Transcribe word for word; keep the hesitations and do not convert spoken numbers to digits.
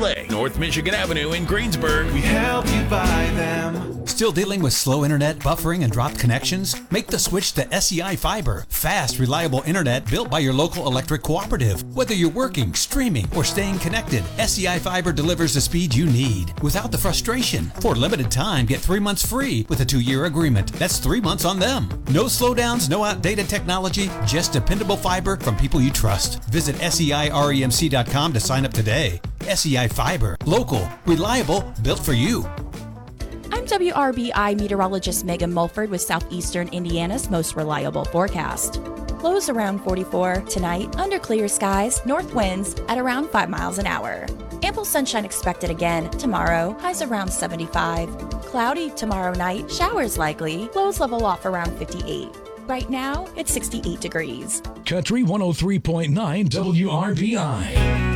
Chevrolet, North Michigan Avenue in Greensburg. We help you buy them. Still dealing with slow internet, buffering, and dropped connections? Make the switch to S E I Fiber. Fast, reliable internet built by your local electric cooperative. Whether you're working, streaming, or staying connected, S E I Fiber delivers the speed you need without the frustration. For a limited time, get three months free with a two-year agreement. That's three months on them. No slowdowns, no outdated technology, just dependable fiber from people you trust. Visit S E I remc dot com to sign up today. S E I Fiber. Local, reliable, built for you. I'm W R B I meteorologist Megan Mulford with Southeastern Indiana's most reliable forecast. Lows around forty-four tonight, under clear skies, north winds at around five miles an hour. Ample sunshine expected again tomorrow, highs around seventy-five. Cloudy tomorrow night, showers likely, lows level off around fifty-eight. Right now, it's sixty-eight degrees. Country one oh three point nine W R B I.